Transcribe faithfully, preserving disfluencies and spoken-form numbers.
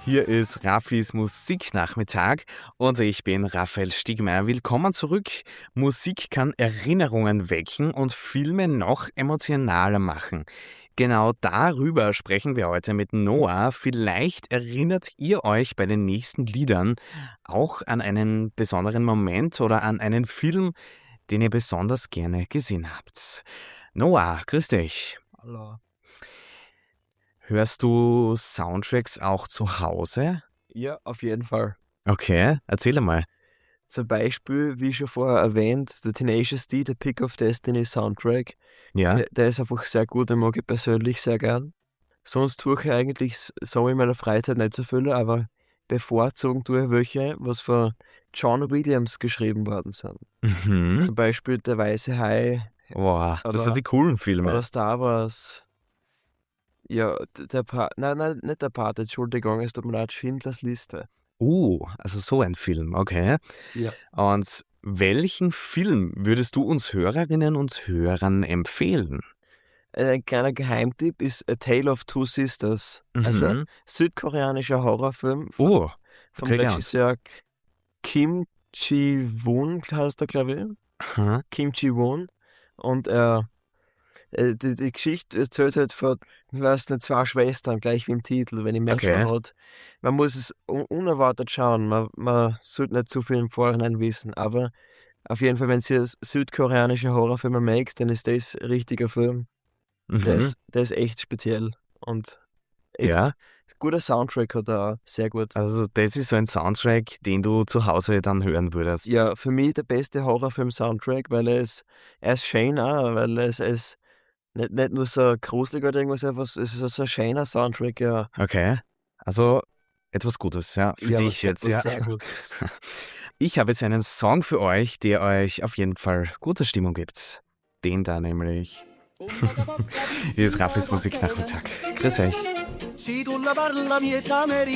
Hier ist Raffis Musiknachmittag und ich bin Raphael Stiegmeier. Willkommen zurück. Musik kann Erinnerungen wecken und Filme noch emotionaler machen. Genau darüber sprechen wir heute mit Noah. Vielleicht erinnert ihr euch bei den nächsten Liedern auch an einen besonderen Moment oder an einen Film, den ihr besonders gerne gesehen habt. Noah, grüß dich. Hallo. Hörst du Soundtracks auch zu Hause? Ja, auf jeden Fall. Okay, erzähl mal. Zum Beispiel, wie schon vorher erwähnt, der Tenacious D, der Pick of Destiny Soundtrack. Ja? Der, der ist einfach sehr gut, den mag ich persönlich sehr gern. Sonst tue ich eigentlich so in meiner Freizeit nicht so viel, aber bevorzugen tue ich welche, was von John Williams geschrieben worden sind. Mhm. Zum Beispiel Der Weiße Hai Wow, das Oder- sind die coolen Filme. oder Star Wars. Ja, d- der pa nein, nein, nicht der Pate, Entschuldigung, es tut mir leid, Schindlers Liste. Uh, also so ein Film, okay. Ja. Und welchen Film würdest du uns Hörerinnen und Hörern empfehlen? Ein kleiner Geheimtipp ist A Tale of Two Sisters. Also Mhm. südkoreanischer Horrorfilm von, Oh, vom okay, Regisseur Kim Ji-woon, heißt er, glaube ich. aha. Kim Ji-woon. Und äh, äh, die, die Geschichte erzählt halt von, ich weiß nicht, zwei Schwestern, gleich wie im Titel, wenn ich mehr Okay. verrat. Man muss es un unerwartet schauen. Man, man sollte nicht zu viel im Vorhinein wissen. Aber auf jeden Fall, wenn ihr südkoreanische Horrorfilme magst, dann ist das ein richtiger Film. Der, Mhm. ist, der ist echt speziell. Und echt Ja, guter Soundtrack hat er auch. Sehr gut. also das ist so ein Soundtrack, den du zu Hause dann hören würdest. Ja, für mich der beste Horrorfilm-Soundtrack, weil er ist, er ist schön auch, weil er ist, er ist nicht, nicht nur so gruselig oder irgendwas, einfach, es ist so ein schöner Soundtrack, ja. Okay, also etwas Gutes, ja, für Ja, dich was- jetzt, was ja. sehr gut. Ich habe jetzt einen Song für euch, der euch auf jeden Fall gute Stimmung gibt. Den da nämlich. Hier ist Raffis Musiknachmittag. Grüß euch. Si tu la parla miez